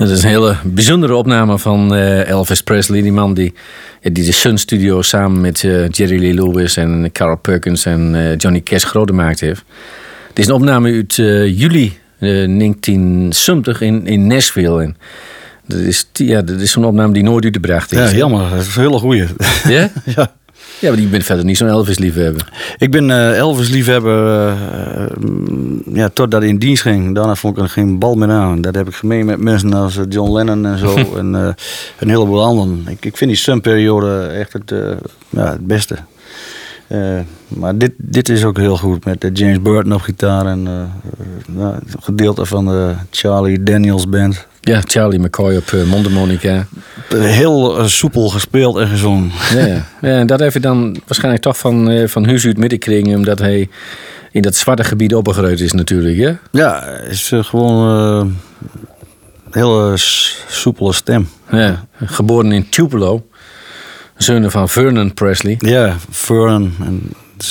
Dat is een hele bijzondere opname van Elvis Presley. Die man die de Sun Studio samen met Jerry Lee Lewis en Carl Perkins en Johnny Cash groot gemaakt heeft. Het is een opname uit juli 1970 in Nashville. En dat is zo'n opname die nooit uitgebracht is. Ja, jammer. Dat is een hele goeie. Ja? Ja. Ja, maar je bent verder niet zo'n Elvis-liefhebber. Ik ben Elvis-liefhebber totdat ik in dienst ging. Daarna vond ik er geen bal meer aan. Dat heb ik gemeen met mensen als John Lennon en zo. En een heleboel anderen. Ik vind die Sun-periode echt het beste. Maar dit is ook heel goed. Met James Burton op gitaar. En een gedeelte van de Charlie Daniels Band. Ja, Charlie McCoy op mondharmonica. Heel soepel gespeeld en gezongen. Ja, en dat heeft hij dan waarschijnlijk toch van huis uit middenkring, omdat hij in dat zwarte gebied opgegroeid is natuurlijk, hè? Ja, is gewoon een hele soepele stem. Ja, geboren in Tupelo, zoon van Vernon Presley. Ja, Vernon. En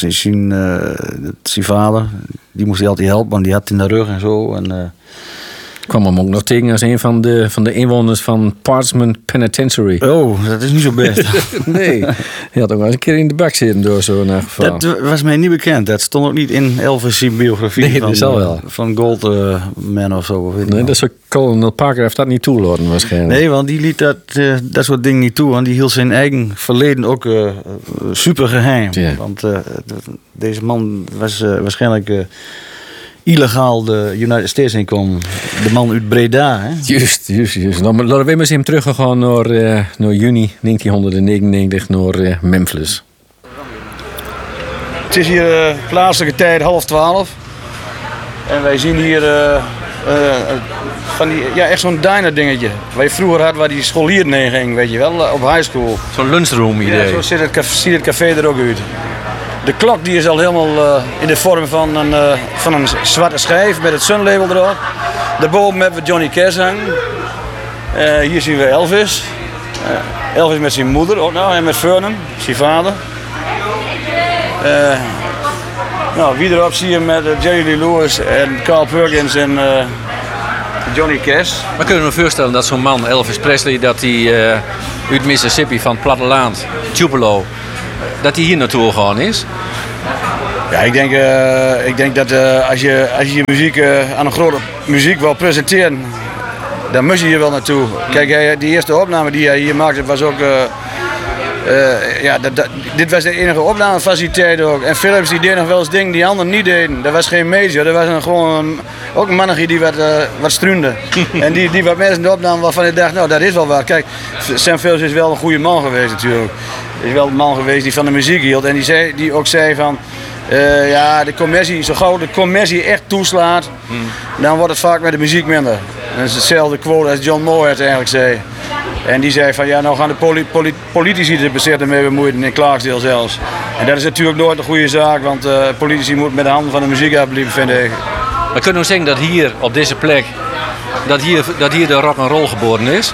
zijn vader, die moest hij altijd helpen, want die had in de rug en zo. En kwam hem ook nog tegen als een van de inwoners van Parchment Penitentiary. Oh, dat is niet zo best. Nee, hij had ook wel eens een keer in de bak zitten door zo'n geval. Dat was mij niet bekend. Dat stond ook niet in Elvis' biografie. Nee, dat zal wel. Van Goldman of zo. Nee, dat soort Colonel Parker heeft dat niet toelaten waarschijnlijk. Nee, want die liet dat soort dingen niet toe. Want die hield zijn eigen verleden ook super geheim. Ja. Want deze man was waarschijnlijk illegaal de United States inkomen. De man uit Breda, hè? Juist. Nou, laten we maar eens teruggaan naar juni 1999 naar Memphis. Het is hier plaatselijke tijd 11:30. En wij zien hier echt zo'n diner dingetje. Waar je vroeger had waar die scholieren heen ging, weet je wel, op high school. Zo'n lunchroom idee. Ja, zo ziet het café er ook uit. De klok die is al helemaal in de vorm van een zwarte schijf met het Sun label erop. Daarboven hebben we Johnny Cash hangen. Hier zien we Elvis. Elvis met zijn moeder ook nou en met Vernon, zijn vader. Wie erop zie je met Jerry Lee Lewis en Carl Perkins en Johnny Cash. Maar kunnen we me voorstellen dat zo'n man, Elvis Presley, dat hij uit Mississippi van het platteland, Tupelo, dat hij hier naartoe gegaan is? Ja, ik denk dat als je muziek aan een grote muziek wil presenteren, dan moet je hier wel naartoe. Kijk, die eerste opname die hij hier maakte was ook dit was de enige opnamefaciliteit ook. En Philips die deed nog wel eens dingen die anderen niet deden. Dat was geen major, dat was ook een mannetje die wat struinde. En die wat mensen de opname waarvan ik dacht, nou dat is wel waar. Kijk, Sam Phillips is wel een goede man geweest natuurlijk. Hij is wel een man geweest die van de muziek hield. En die ook zei van, de commercie, zo gauw de commercie echt toeslaat, dan wordt het vaak met de muziek minder. Dat is hetzelfde quote als John Moore eigenlijk zei. En die zei van, nou gaan de politici er bezitten mee bemoeien, in Clarksdale zelfs. En dat is natuurlijk nooit een goede zaak, want politici moeten met de handen van de muziek afblijven, vind ik. We kunnen we zeggen dat hier, op deze plek, dat hier de rock'n'roll geboren is?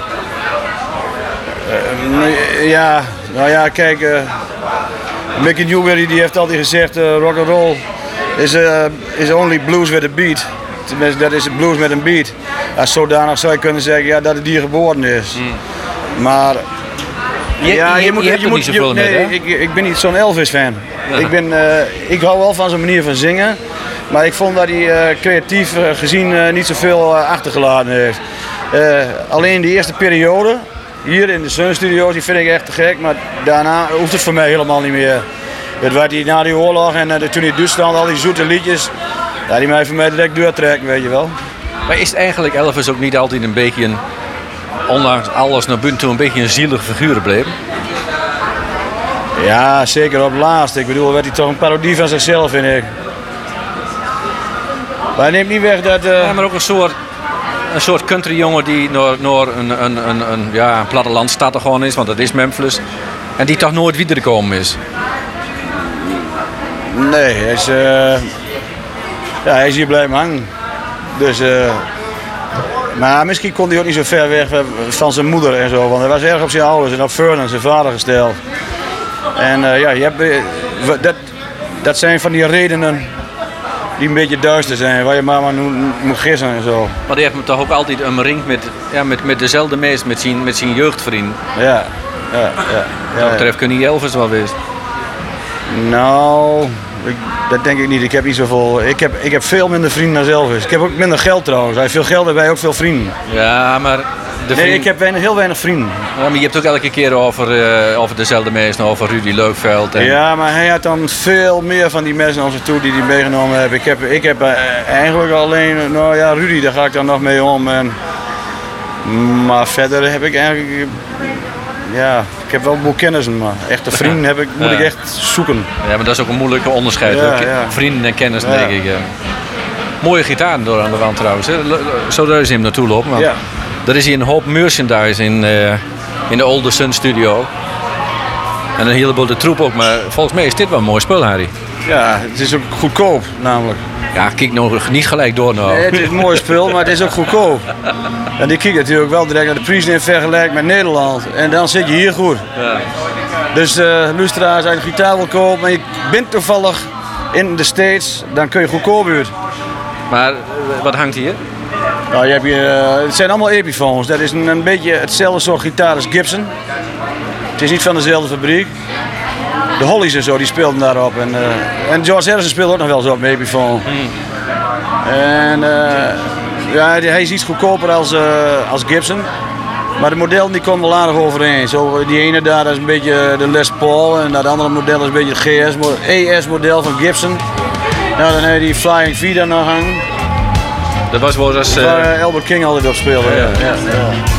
Kijk, Mickey Newberry die heeft altijd gezegd, rock'n'roll is only blues with a beat. Tenminste, dat is blues met een beat. Als zodanig zou je kunnen zeggen dat het hier geboren is. Maar ik ben niet zo'n Elvis-fan. Ja. Ik hou wel van zijn manier van zingen. Maar ik vond dat hij creatief gezien niet zoveel achtergelaten heeft. Alleen die eerste periode, hier in de Sun Studios, die vind ik echt te gek. Maar daarna hoeft het voor mij helemaal niet meer. Het werd hij na die oorlog en toen in Duitsland al die zoete liedjes, die mij voor mij direct doortrekken, weet je wel. Maar is het eigenlijk Elvis ook niet altijd een beetje, ondanks alles naar buiten toe, een beetje een zielig figuur gebleven? Ja, zeker op laatst. Ik bedoel, werd hij toch een parodie van zichzelf, vind ik. Maar hij neemt niet weg dat... Ja, maar ook een soort countryjongen die naar een plattelandstad er gewoon is, want dat is Memphis. En die toch nooit wedergekomen is. Nee, hij is hier blijven hangen. Dus, maar misschien kon hij ook niet zo ver weg van zijn moeder en zo. Want hij was erg op zijn ouders en op Vernon, zijn vader, gesteld. En dat zijn van die redenen die een beetje duister zijn, waar je maar moet gissen en zo. Maar die heeft toch ook altijd omringd met dezelfde meest, met zijn jeugdvriend. Ja. Wat dat betreft kun je Elvis wel weten. Nou, dat denk ik niet. Ik heb niet zoveel. Ik heb veel minder vrienden dan Elvis. Ik heb ook minder geld trouwens. Hij heeft veel geld en wij ook veel vrienden. Ja, maar... Nee, ik heb heel weinig vrienden. Ja, maar je hebt ook elke keer over dezelfde mensen, over Rudy Leukveld. En... Ja, maar hij had dan veel meer van die mensen naar ons toe die hij meegenomen heeft. Ik heb eigenlijk alleen, Rudy, daar ga ik dan nog mee om. Maar verder heb ik eigenlijk, ik heb wel een boel kennissen, maar echte vrienden moet ik echt zoeken. Ja, maar dat is ook een moeilijke onderscheid. Ja. Vrienden en kennis, denk ik. Mooie gitaar door aan de wand trouwens. Hè. Zo daar is hem naartoe lopen. Want er is hier een hoop merchandise in de Olde Sun Studio. En een heleboel de troep ook. Maar volgens mij is dit wel een mooi spul, Harry. Ja, het is ook goedkoop namelijk. Ja, kijk nog niet gelijk door nou. Nee, het is een mooi spul, maar het is ook goedkoop. En die kijkt natuurlijk wel direct naar de prijzen in vergelijking met Nederland. En dan zit je hier goed. Ja. Dus luisteraars, als je een gitaar wil kopen en je bent toevallig in de States, dan kun je goedkoop uit. Maar wat hangt hier? Nou, je hebt hier, het zijn allemaal Epiphones. Dat is een beetje hetzelfde soort gitaar als Gibson. Het is niet van dezelfde fabriek. De Hollies en zo, die speelden daarop. En George Harrison speelde ook nog wel zo op een Epiphone. En hij is iets goedkoper als Gibson. Maar de modellen die komen wel aardig overeen. Zo, die ene daar dat is een beetje de Les Paul. En dat andere model is een beetje het ES-model van Gibson. Nou, dan heb je die Flying V daar nog hangen. Dat was wel eens... Waar Albert King altijd op speelde. Ja.